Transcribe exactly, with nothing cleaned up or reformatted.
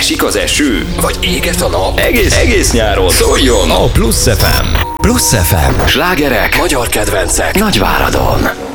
Esik az eső? Vagy éget a nap? Egész, egész nyáron szóljon a Plusz ef em. Plusz ef em. Slágerek, magyar kedvencek Nagyváradon.